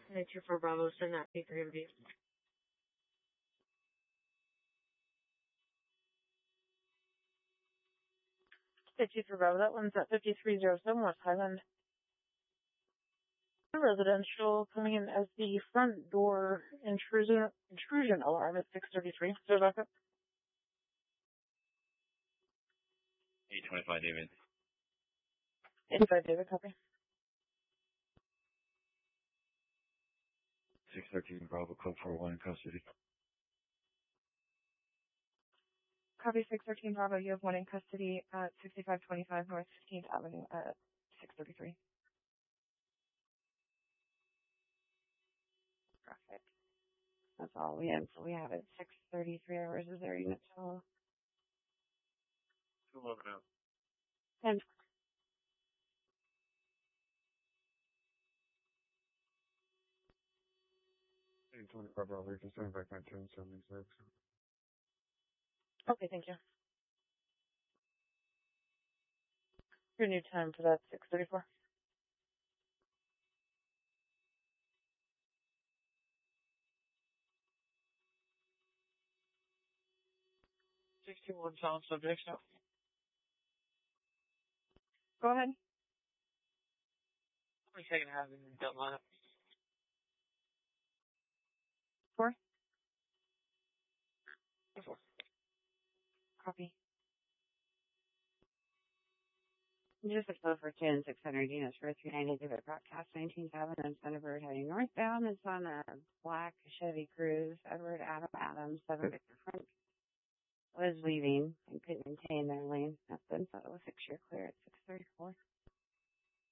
Nature for Bravo, send that P3 review. 50 for Bravo, that one's at 5307 West Highland. Residential coming in as the front door intrusion alarm at 633. So back up. 825 David. 85 David, copy. 613 Bravo, code 41 in custody. Copy 613 Bravo, you have one in custody at 6525 North 15th Avenue at 633. Perfect. That's all we have. So we have it 633 hours. Is there a unit till? 211 out. 10. 825 Bravo, you can send back my 1076. Okay, thank you. Your new time for that 634. 61 sound subjects now. Go ahead. 22nd Avenue, don't line up. 4. 4. Copy. Just a flow for 10, 600 units for 390 David broadcast 19th Avenue and Thunderbird heading northbound. It's on a black Chevy Cruze. Edward Adams, 7 Victor Frank was leaving and couldn't maintain their lane. That's been settled with 6-year clear at 634.